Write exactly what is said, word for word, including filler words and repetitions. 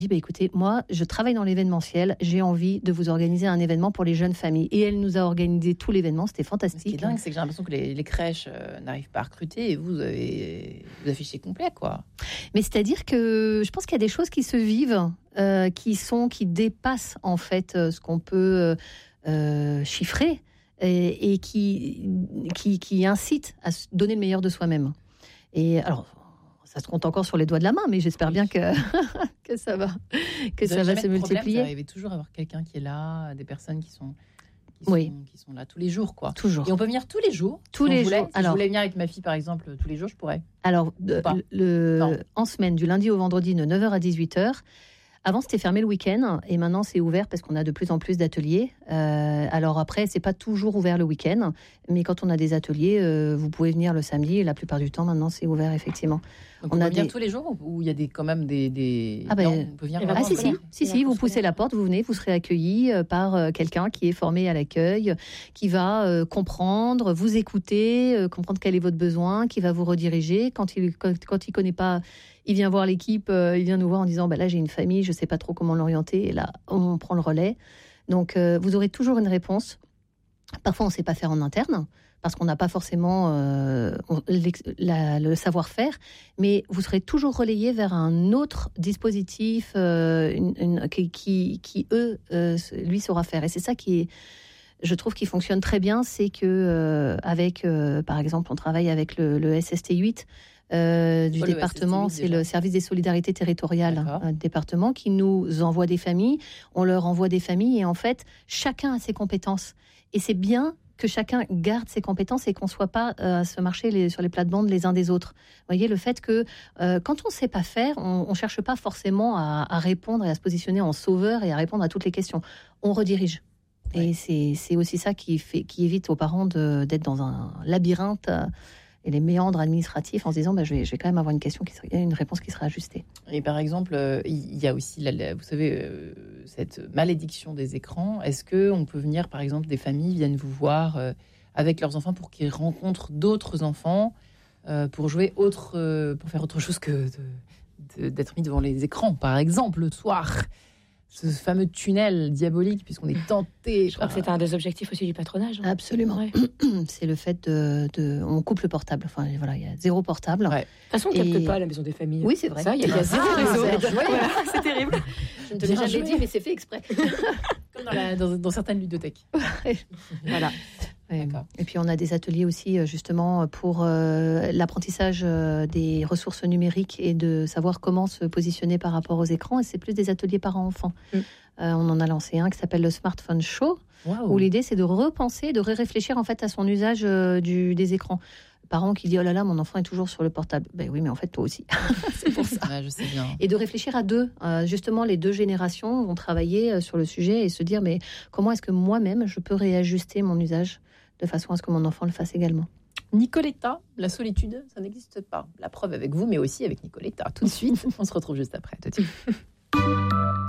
dit bah écoutez, moi je travaille dans l'événementiel, j'ai envie de vous organiser un événement pour les jeunes familles. Et elle nous a organisé tout l'événement, c'était fantastique. Ce qui est dingue, c'est que j'ai l'impression que les, les crèches euh, n'arrivent pas à recruter et vous avez vous affichez complet, quoi. Mais c'est-à-dire que je pense qu'il y a des choses qui se vivent, euh, qui sont, qui dépassent en fait euh, ce qu'on peut euh, chiffrer et, et qui, qui, qui incitent à se donner le meilleur de soi-même. Et alors. Ça se compte encore sur les doigts de la main, mais j'espère oui. bien que, que ça va, que ça va se multiplier. Vous arrivez toujours à avoir quelqu'un qui est là, des personnes qui sont, qui, oui. sont, qui sont là tous les jours, quoi. Toujours. Et on peut venir tous les jours. Tous les jours. Si alors, je voulais venir avec ma fille, par exemple, tous les jours, je pourrais. Alors, de, le, en semaine, du lundi au vendredi, de neuf heures à dix-huit heures. Avant, c'était fermé le week-end et maintenant, c'est ouvert parce qu'on a de plus en plus d'ateliers. Euh, alors après, c'est pas toujours ouvert le week-end, mais quand on a des ateliers, euh, vous pouvez venir le samedi et la plupart du temps, maintenant, c'est ouvert, effectivement. Donc on, on peut a venir des... tous les jours ou il y a des, quand même des... des... Ah ben, non, on peut venir ah si, si, si, si, vous poussez la porte, vous venez, vous serez accueilli par quelqu'un qui est formé à l'accueil, qui va euh, comprendre, vous écouter, euh, comprendre quel est votre besoin, qui va vous rediriger. Quand il quand, quand il connaît pas, il vient voir l'équipe, euh, il vient nous voir en disant bah, « là, j'ai une famille, je sais pas trop comment l'orienter » et là, on prend le relais. Donc, euh, vous aurez toujours une réponse. Parfois, on ne sait pas faire en interne, parce qu'on n'a pas forcément euh, la, le savoir-faire, mais vous serez toujours relayé vers un autre dispositif euh, une, une, qui, qui, qui, eux, euh, lui, saura faire. Et c'est ça qui est, je trouve, qui fonctionne très bien, c'est que euh, avec, euh, par exemple, on travaille avec le, le S S T huit euh, du oh, département, c'est le service des solidarités territoriales euh, département, qui nous envoie des familles, on leur envoie des familles, et en fait, chacun a ses compétences. Et c'est bien que chacun garde ses compétences et qu'on ne soit pas euh, à se marcher les, sur les plates-bandes les uns des autres. Vous voyez, le fait que euh, quand on ne sait pas faire, on ne cherche pas forcément à, à répondre et à se positionner en sauveur et à répondre à toutes les questions. On redirige. Ouais. Et c'est, c'est aussi ça qui, fait, qui évite aux parents de, d'être dans un labyrinthe euh, et les méandres administratifs en se disant bah, je, vais, je vais quand même avoir une question qui serait, une réponse qui sera ajustée. Et par exemple, euh, il y a aussi, la, la, vous savez, euh, cette malédiction des écrans. Est-ce qu'on peut venir, par exemple, des familles viennent vous voir euh, avec leurs enfants pour qu'ils rencontrent d'autres enfants, euh, pour jouer autre, euh, pour faire autre chose que de, de, d'être mis devant les écrans, par exemple, le soir. Ce fameux tunnel diabolique, puisqu'on est tenté. Je crois par... que c'est un des objectifs aussi du patronage. Hein. Absolument. Ouais. C'est le fait de, de... On coupe le portable. Enfin, voilà, il y a zéro portable. Ouais. De toute façon, on ne capte et... pas à la maison des familles. Oui, c'est vrai. Ça, il y, y a zéro ah, réseau. C'est, voilà, c'est terrible. Je ne te l'ai jamais joué. dit, mais c'est fait exprès. Comme dans, la, dans, dans certaines ludothèques. Voilà. Ouais. Et puis on a des ateliers aussi justement pour euh, l'apprentissage euh, des ressources numériques et de savoir comment se positionner par rapport aux écrans. Et c'est plus des ateliers parents-enfants. Mm. Euh, on en a lancé un qui s'appelle le Smartphone Show, wow. où l'idée c'est de repenser, de réfléchir en fait à son usage euh, du, des écrans. Parent qui dit oh là là mon enfant est toujours sur le portable. Ben oui mais en fait toi aussi. C'est pour ça. Ouais, je sais bien. Et de réfléchir à deux. Euh, justement les deux générations vont travailler sur le sujet et se dire mais comment est-ce que moi-même je peux réajuster mon usage de façon à ce que mon enfant le fasse également. Nicoletta, la solitude, ça n'existe pas. La preuve avec vous, mais aussi avec Nicoletta. Tout de suite, on se retrouve juste après. Tout de suite.